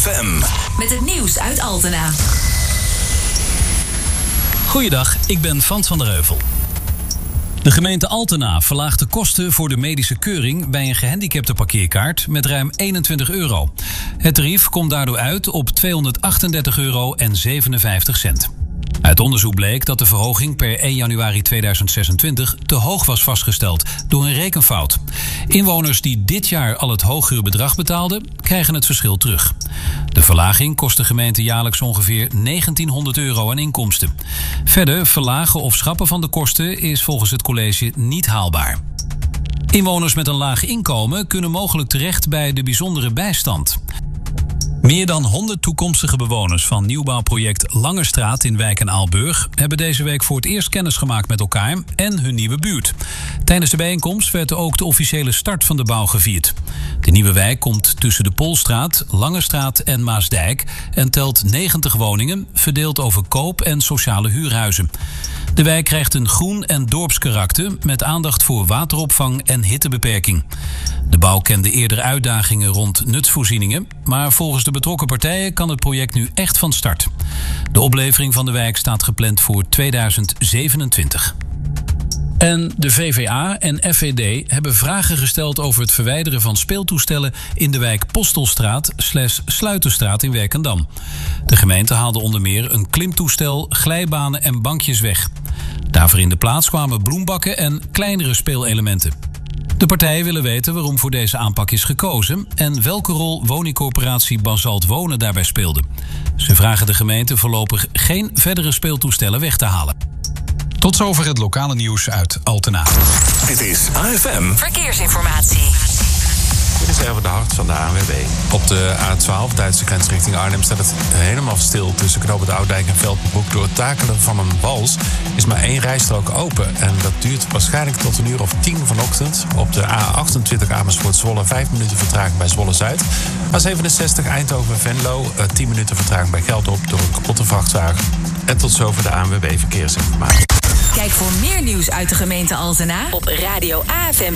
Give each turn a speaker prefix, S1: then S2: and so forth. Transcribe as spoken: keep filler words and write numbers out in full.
S1: F M.
S2: Met het nieuws uit Altena.
S3: Goeiedag, ik ben Frans van der Heuvel. De gemeente Altena verlaagt de kosten voor de medische keuring bij een gehandicapte parkeerkaart met ruim eenentwintig euro. Het tarief komt daardoor uit op tweehonderdachtendertig euro en zevenenvijftig cent. Uit onderzoek bleek dat de verhoging per één januari tweeduizend zesentwintig te hoog was vastgesteld door een rekenfout. Inwoners die dit jaar al het hogere bedrag betaalden, krijgen het verschil terug. De verlaging kost de gemeente jaarlijks ongeveer negentienhonderd euro aan inkomsten. Verder verlagen of schrappen van de kosten is volgens het college niet haalbaar. Inwoners met een laag inkomen kunnen mogelijk terecht bij de bijzondere bijstand. Meer dan honderd toekomstige bewoners van nieuwbouwproject Langestraat in Wijk en Aalburg hebben deze week voor het eerst kennis gemaakt met elkaar en hun nieuwe buurt. Tijdens de bijeenkomst werd ook de officiële start van de bouw gevierd. De nieuwe wijk komt tussen de Polstraat, Langestraat en Maasdijk en telt negentig woningen, verdeeld over koop- en sociale huurhuizen. De wijk krijgt een groen- en dorpskarakter met aandacht voor wateropvang en hittebeperking. De bouw kende eerder uitdagingen rond nutsvoorzieningen, maar volgens de betrokken partijen kan het project nu echt van start. De oplevering van de wijk staat gepland voor tweeduizend zevenentwintig. En de V V A en F V D hebben vragen gesteld over het verwijderen van speeltoestellen in de wijk Postelstraat slash Sluiterstraat in Werkendam. De gemeente haalde onder meer een klimtoestel, glijbanen en bankjes weg. Daarvoor in de plaats kwamen bloembakken en kleinere speelelementen. De partijen willen weten waarom voor deze aanpak is gekozen en welke rol woningcorporatie Basalt Wonen daarbij speelde. Ze vragen de gemeente voorlopig geen verdere speeltoestellen weg te halen. Tot zover het lokale nieuws uit Altena.
S1: Dit is A F M
S2: Verkeersinformatie.
S4: Dit is even de hart van de A N W B. Op de A twaalf, Duitse grens richting Arnhem, staat het helemaal stil tussen knooppunt Oudijk en Veldbroek. Door het takelen van een wals is maar één rijstrook open. En dat duurt waarschijnlijk tot een uur of tien vanochtend. Op de A achtentwintig Amersfoort-Zwolle, vijf minuten vertraging bij Zwolle-Zuid. A zevenenzestig Eindhoven-Venlo, tien minuten vertraging bij Geldop door een kapotte vrachtwagen. En tot zover de A N W B Verkeersinformatie.
S2: Kijk voor meer nieuws uit de gemeente Altena op radio A F M